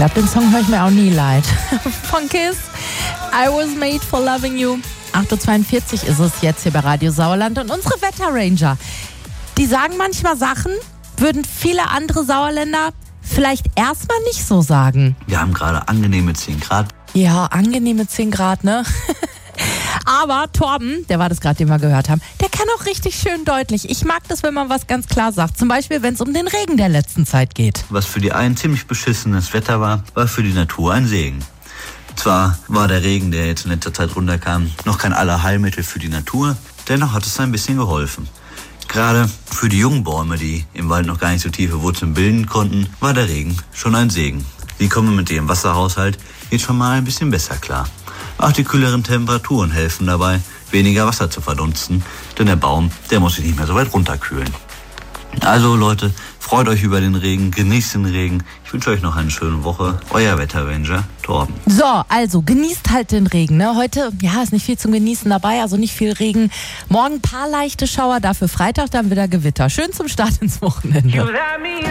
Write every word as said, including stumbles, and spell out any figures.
glaube, den Song höre ich mir auch nie leid. Von Kiss, I was made for loving you. acht Uhr zweiundvierzig ist es jetzt hier bei Radio Sauerland und unsere Wetterranger, die sagen manchmal Sachen, würden viele andere Sauerländer vielleicht erstmal nicht so sagen. Wir haben gerade angenehme zehn Grad. Ja, angenehme zehn Grad, ne? Aber Torben, der war das gerade, den wir gehört haben, der kann auch richtig schön deutlich. Ich mag das, wenn man was ganz klar sagt. Zum Beispiel, wenn es um den Regen der letzten Zeit geht. Was für die einen ziemlich beschissenes Wetter war, war für die Natur ein Segen. Zwar war der Regen, der jetzt in letzter Zeit runterkam, noch kein Allerheilmittel für die Natur, dennoch hat es ein bisschen geholfen. Gerade für die jungen Bäume, die im Wald noch gar nicht so tiefe Wurzeln bilden konnten, war der Regen schon ein Segen. Sie kommen mit ihrem Wasserhaushalt jetzt schon mal ein bisschen besser klar. Auch die kühleren Temperaturen helfen dabei, weniger Wasser zu verdunsten, denn der Baum, der muss sich nicht mehr so weit runterkühlen. Also Leute, freut euch über den Regen, genießt den Regen. Ich wünsche euch noch eine schöne Woche. Euer Wetterranger, Torben. So, also genießt halt den Regen. Ne? Heute, ja, ist nicht viel zum Genießen dabei, also nicht viel Regen. Morgen ein paar leichte Schauer, dafür Freitag dann wieder Gewitter. Schön zum Start ins Wochenende.